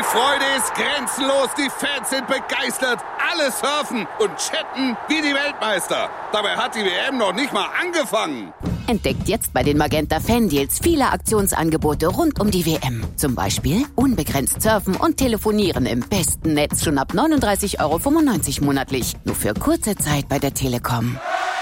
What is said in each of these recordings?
Freude ist grenzenlos, die Fans sind begeistert, alle surfen und chatten wie die Weltmeister. Dabei hat die WM noch nicht mal angefangen. Entdeckt jetzt bei den Magenta Fan-Deals viele Aktionsangebote rund um die WM. Zum Beispiel unbegrenzt surfen und telefonieren im besten Netz schon ab 39,95 € monatlich. Nur für kurze Zeit bei der Telekom.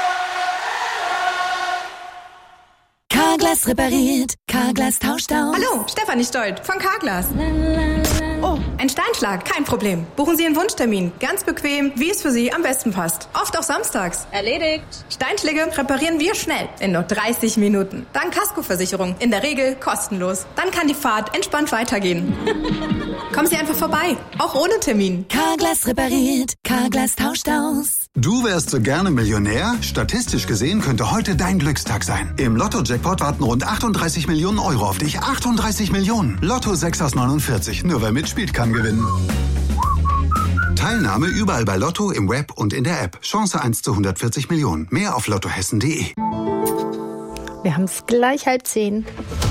Carglass repariert, Carglass tauscht aus. Hallo, Stefanie Stolt von Carglass. Oh, ein Steinschlag, kein Problem. Buchen Sie Ihren Wunschtermin, ganz bequem, wie es für Sie am besten passt. Oft auch samstags. Erledigt. Steinschläge reparieren wir schnell, in nur 30 Minuten. Dank Kaskoversicherung, in der Regel kostenlos. Dann kann die Fahrt entspannt weitergehen. Kommen Sie einfach vorbei, auch ohne Termin. Carglass repariert, Carglass tauscht aus. Du wärst so gerne Millionär? Statistisch gesehen könnte heute dein Glückstag sein. Im Lotto-Jackpot warten rund 38 Millionen € auf dich. 38 Millionen. Lotto 6 aus 49. Nur wer mitspielt, kann gewinnen. Teilnahme überall bei Lotto, im Web und in der App. Chance 1 zu 140 Millionen. Mehr auf lottohessen.de. Wir haben es gleich 9:30.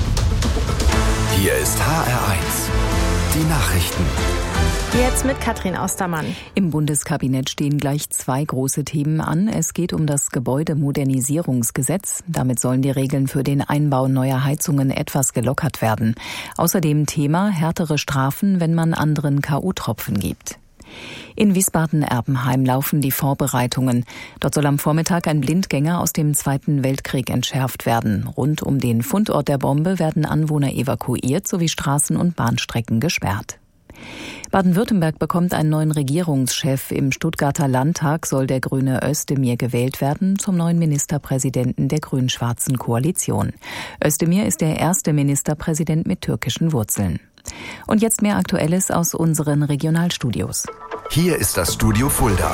Hier ist HR1. Die Nachrichten. Jetzt mit Katrin Ostermann. Im Bundeskabinett stehen gleich 2 große Themen an. Es geht um das Gebäudemodernisierungsgesetz. Damit sollen die Regeln für den Einbau neuer Heizungen etwas gelockert werden. Außerdem Thema härtere Strafen, wenn man anderen K.O.-Tropfen gibt. In Wiesbaden-Erbenheim laufen die Vorbereitungen. Dort soll am Vormittag ein Blindgänger aus dem Zweiten Weltkrieg entschärft werden. Rund um den Fundort der Bombe werden Anwohner evakuiert sowie Straßen und Bahnstrecken gesperrt. Baden-Württemberg bekommt einen neuen Regierungschef. Im Stuttgarter Landtag soll der Grüne Özdemir gewählt werden zum neuen Ministerpräsidenten der grün-schwarzen Koalition. Özdemir ist der erste Ministerpräsident mit türkischen Wurzeln. Und jetzt mehr Aktuelles aus unseren Regionalstudios. Hier ist das Studio Fulda.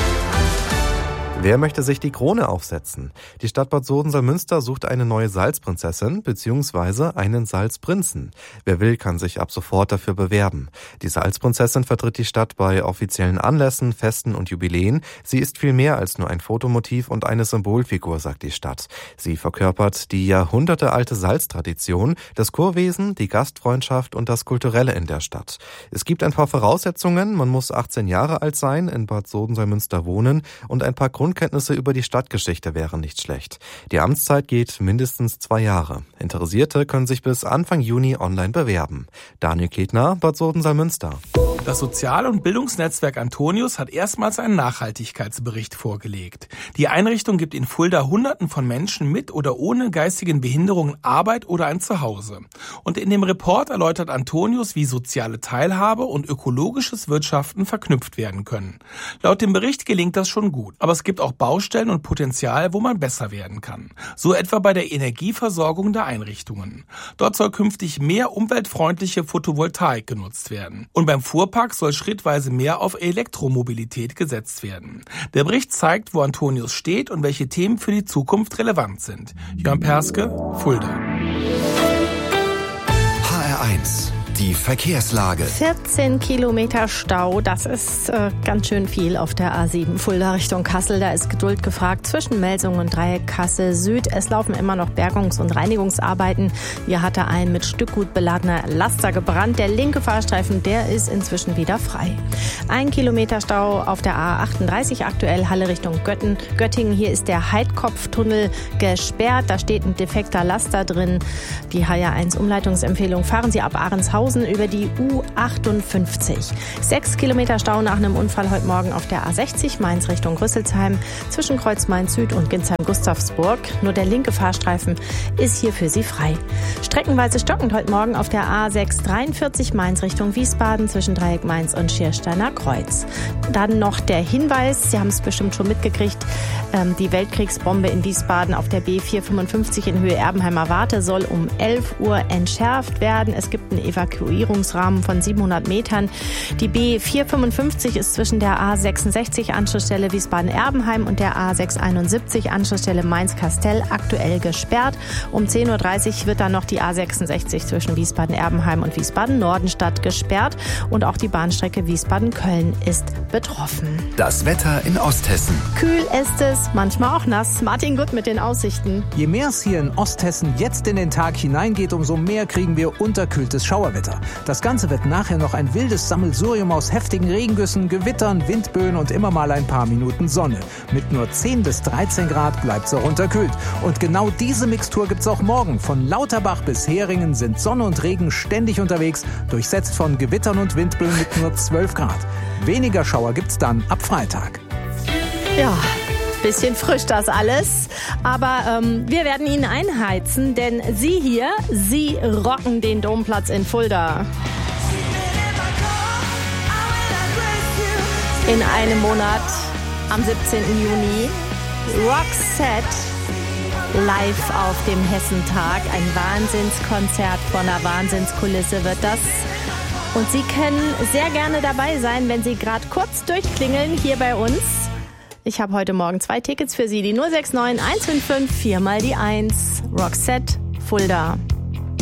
Wer möchte sich die Krone aufsetzen? Die Stadt Bad Soden-Salmünster sucht eine neue Salzprinzessin bzw. einen Salzprinzen. Wer will, kann sich ab sofort dafür bewerben. Die Salzprinzessin vertritt die Stadt bei offiziellen Anlässen, Festen und Jubiläen. Sie ist viel mehr als nur ein Fotomotiv und eine Symbolfigur, sagt die Stadt. Sie verkörpert die jahrhundertealte Salztradition, das Kurwesen, die Gastfreundschaft und das Kulturelle in der Stadt. Es gibt ein paar Voraussetzungen. Man muss 18 Jahre alt sein, in Bad Soden-Salmünster wohnen und ein paar Grundkenntnisse über die Stadtgeschichte wären nicht schlecht. Die Amtszeit geht mindestens 2 Jahre. Interessierte können sich bis Anfang Juni online bewerben. Daniel Ketner, Bad Soden-Salmünster. Das Sozial- und Bildungsnetzwerk Antonius hat erstmals einen Nachhaltigkeitsbericht vorgelegt. Die Einrichtung gibt in Fulda Hunderten von Menschen mit oder ohne geistigen Behinderungen Arbeit oder ein Zuhause. Und in dem Report erläutert Antonius, wie soziale Teilhabe und ökologisches Wirtschaften verknüpft werden können. Laut dem Bericht gelingt das schon gut. Aber es gibt auch Baustellen und Potenzial, wo man besser werden kann. So etwa bei der Energieversorgung der Einrichtungen. Dort soll künftig mehr umweltfreundliche Photovoltaik genutzt werden. Und beim Fuhrpark soll schrittweise mehr auf Elektromobilität gesetzt werden. Der Bericht zeigt, wo Antonius steht und welche Themen für die Zukunft relevant sind. Jörn Perske, Fulda. HR1. Die Verkehrslage. 14 Kilometer Stau, das ist ganz schön viel auf der A7 Fulda Richtung Kassel. Da ist Geduld gefragt zwischen Melsungen und Dreieck Kassel Süd. Es laufen immer noch Bergungs- und Reinigungsarbeiten. Hier hatte ein mit Stückgut beladener Laster gebrannt. Der linke Fahrstreifen, der ist inzwischen wieder frei. 1 Kilometer Stau auf der A38 aktuell Halle Richtung Göttingen. Hier ist der Heidkopftunnel gesperrt. Da steht ein defekter Laster drin. Die HR1 Umleitungsempfehlung: fahren Sie ab Ahrenshofen über die U58. 6 Kilometer Stau nach einem Unfall heute Morgen auf der A60 Mainz Richtung Rüsselsheim zwischen Kreuz Mainz Süd und Ginsheim-Gustavsburg. Nur der linke Fahrstreifen ist hier für Sie frei. Streckenweise stockend heute Morgen auf der A6 43 Mainz Richtung Wiesbaden zwischen Dreieck Mainz und Schiersteiner Kreuz. Dann noch der Hinweis, Sie haben es bestimmt schon mitgekriegt, die Weltkriegsbombe in Wiesbaden auf der B455 in Höhe Erbenheimer Warte soll um 11 Uhr entschärft werden. Es gibt einen Evakuierungsrahmen von 700 Metern. Die B455 ist zwischen der A66 Anschlussstelle Wiesbaden-Erbenheim und der A671 Anschlussstelle Mainz-Kastell aktuell gesperrt. Um 10.30 Uhr wird dann noch die A66 zwischen Wiesbaden-Erbenheim und Wiesbaden-Nordenstadt gesperrt und auch die Bahnstrecke Wiesbaden-Köln ist betroffen. Das Wetter in Osthessen. Kühl ist es, manchmal auch nass. Martin Gutt mit den Aussichten. Je mehr es hier in Osthessen jetzt in den Tag hineingeht, umso mehr kriegen wir unterkühltes Schauerwetter. Wetter. Das Ganze wird nachher noch ein wildes Sammelsurium aus heftigen Regengüssen, Gewittern, Windböen und immer mal ein paar Minuten Sonne. Mit nur 10 bis 13 Grad bleibt's auch unterkühlt. Und genau diese Mixtur gibt's auch morgen. Von Lauterbach bis Heringen sind Sonne und Regen ständig unterwegs, durchsetzt von Gewittern und Windböen mit nur 12 Grad. Weniger Schauer gibt's dann ab Freitag. Ja, bisschen frisch das alles, aber wir werden Ihnen einheizen, denn Sie rocken den Domplatz in Fulda. In einem Monat, am 17. Juni, Roxette live auf dem Hessentag. Ein Wahnsinnskonzert von einer Wahnsinnskulisse wird das. Und Sie können sehr gerne dabei sein, wenn Sie gerade kurz durchklingeln hier bei uns. Ich habe heute Morgen 2 Tickets für Sie, die 069 155 4 mal die 1. Roxette, Fulda.